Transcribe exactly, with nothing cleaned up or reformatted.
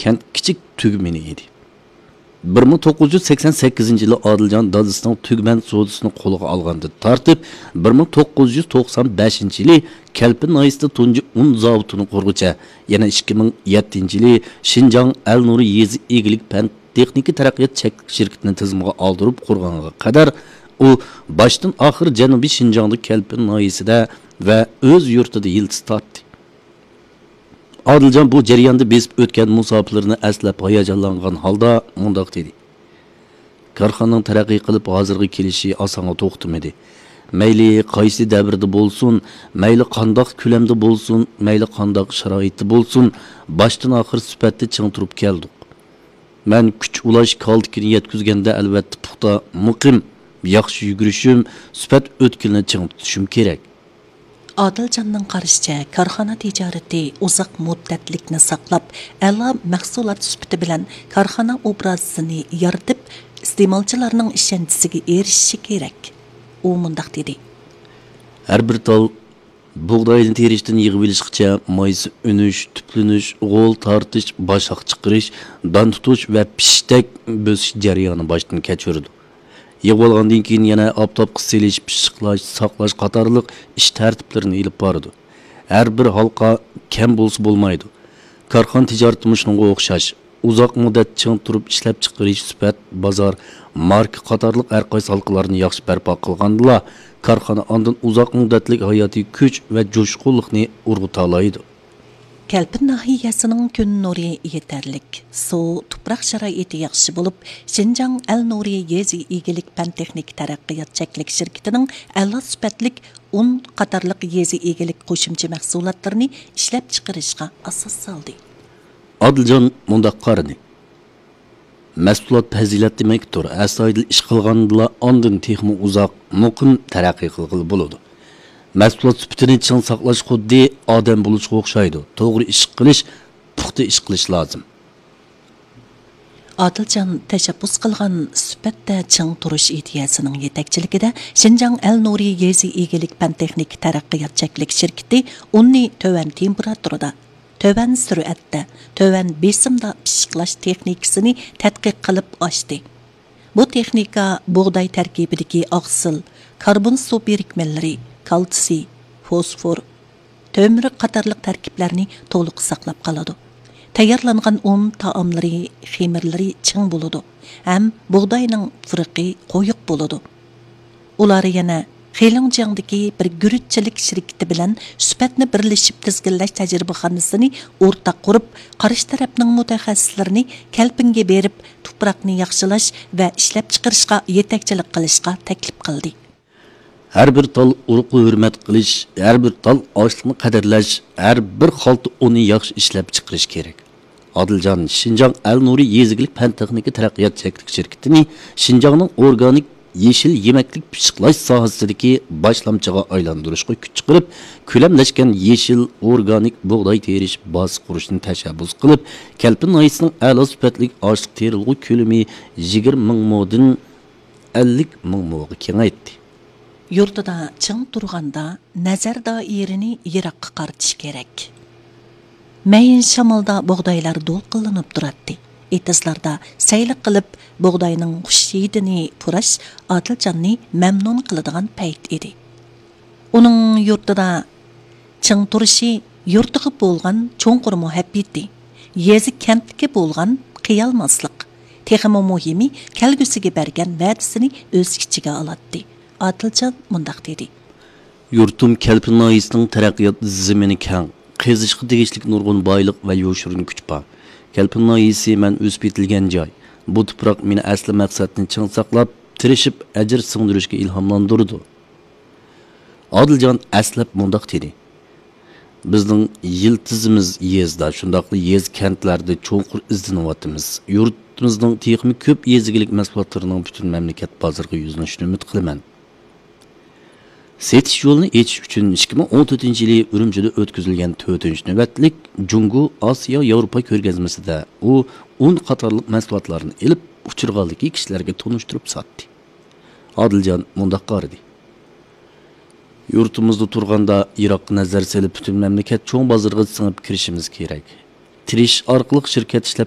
kent kichik tugmini edi. bir ming to'qqiz yuz sakson sakkizinchi yili Odiljon Dodiston tugman sodisini qo'lga olganda tortib, bir ming to'qqiz yuz to'qson beshinchi yili Kelpi noyisida tunji un zavodini qurg'icha, yana ikki ming yettinchi yili Xinjiang Al-Nuri yezi egilik fan texnika taraqqiyot shirkatini tizimga oldirib qurganga qadar u boshdan oxir Janubiy Xinjiangda Kelpi noyisida va o'z yurtida yildiz tortdi. Odiljon bu jarayonda besib o'tgan musofirlarni aslab hayajonlangan holda mundoq dedi. Korxonaning taraqqiy qilib hozirga kelishi osonga to'xtamadi. Mayli qaysi davrda bo'lsin, mayli qandoq ko'lamda bo'lsin, mayli qandoq sharoitda bo'lsin, boshdan oxir sifatda ching turib keldik. Men kuch ulash kaltikini yetkazganda albatta puxta, muqim, yaxshi yugurishim, sifat o'tkilni ching tutishim kerak. Odiljonning qarashicha, korxona tijorati uzoq muddatlikni saqlab, a'lo mahsulot sifati bilan korxona obrazini yaratib, iste'molchilarning ishonchisiga erishishi kerak. U mundaq dedi. Har bir tal bug'doyni terishdan yig'ib olishgacha maysi unish, tuplanish, g'o'l tortish, boshaq chiqarish, don tutish va pishtak bo'sish jarayoni boshdan kechirdi. Yig'ib olgandan keyin yana oftobga selish, pishiqlash, saqlash qatorliq ish tartiblarini ilib bordi. Har bir halqa kam bo'lsa bo'lmaydi. Korxona tijorati shunga o'xshash. Uzoq muddat ching turib ishlab chiqarish, sifat, bozor, marka qatorliq har qaysi halqalarni yaxshi barpo qilgandila, korxona ondan uzoq muddatlik hayotiy kuch va jo'shqinlikni urg'uta oladi. Kelpi nahiyasining kun nuri yetarlik, suv, tuproq sharoiti yaxshi bo'lib, Xinjiang Al-Nuri yezi egilik fan texnik taraqqiyot cheklik shirkatining a'lo sifatlik un qatorliq yezi egilik qo'shimcha mahsulotlarini ishlab chiqarishga asos soldi. Odiljon mundaq qaradi. Mahsulot fazilat demakdir. Astoydil ish qilganda ondan texmi uzoq, muqim taraqqiy qilg'il bo'ladi. Mahsulot sifatini ching saqlash xuddi odam bo'lishga o'xshaydi. To'g'ri ish qilish, puxta ish qilish lozim. Odiljon tashabbus qilgan sifatda ching turish ideyasining yetakchiligida Xinjiang Al-Nuri yezi egilik fan texnik taraqqiyot cheklik shirkati unni tovan temperaturada, tovan sur'atda, tovan besimda pishiqlash texnikasini tadqiq qilib ochdi. Bu texnika bug'doy tarkibidagi oqsil, karbon suv birikmalari, kalsiy, fosfor, to'mir qatorliq tarkiblarni to'liq saqlab qoladi. Tayyorlangan un taomlari, xemirlari ching bo'ladi. Ham bug'doyning firqi qo'yiq bo'ladi. Ular yana Xelinjiangdagi bir guruchchilik shirkati bilan sifatni birlashib tizginlash tajribaxonasini o'rtaq qurib, qarish tarafning mutaxassislarini Kelpinga berib, tuproqni yaxshilash va ishlab chiqarishga yetakchilik qilishga taklif qildi. Har bir tal urug'ni hurmat qilish, har bir tal oshlikni qadrlash, har bir xalta uni yaxshi ishlab chiqarish kerak. Odiljon Xinjiang Al-Nuri yezigilik fan texnika taraqqiyot cheklik shirkatini Xinjiangning organik yeşil yemeklik pishiqlash sohasidagi boshlamchiga aylantirishga kuch chiqarib, ko'lamlashgan yeşil organik bug'doy terish baz qurishni tashabbus qilib, Kelpi noyisining a'lo sifatli oshliq terilg'u ko'lami yigirma ming mo'dan ellik ming mo'ga kengaytdi. Yurtida ching turganda nazar doirini yiroqqa qaratish kerak. Mayin shamolda bug'doylar do'lqinlanib turadi. Etizlarda sayli qilib bug'doyning xush hidini purash Odiljonning mamnun qiladigan payt edi. Uning yurtida ching turishi yurtiga bo'lgan cho'nqur muhabbati, yezi kentga bo'lgan qiyalmaslik, texmo muhimi kelgusiga bergan va'dasini o'z ichiga oladi. Odiljon mundaq dedi. Yurtum Kelpi noyisining taraqqiyot zimini keng, qezishga tegishli nurg'un boyliq va yo'shirin kuch bor. Kelpi noyisi men o'sib yetilgan joy. Bu tuproq meni asli maqsadni ching saqlab, tirishib ajr singdirishga ilhomlantirdi. Odiljon aslab mundaq dedi. Bizning yiltizimiz yezda, shundaqli yez kentlarda cho'nqur izlanayotimiz. Yurtimizning texmi ko'p yezigilik mahsulotlarining butun mamlakat bozoriga yuzinishini umid qilaman. Setish yo'lini echish uchun ikki ming o'n to'rtinchi yili Urumchida o'tkazilgan to'rtinchi navbatlik Jungu Osiyo Yevropa ko'rgazmasida u un qatorliq mahsulotlarni elib uchirg'aldagi kishilarga tunishtirib sotdi. Odiljon mundaq qaradi. Yurtimizda turganda Iroqqa nazar solib butun mamlakat cho'ng bozorga singib kirishimiz kerak. Tirish orqali shirkat ishlab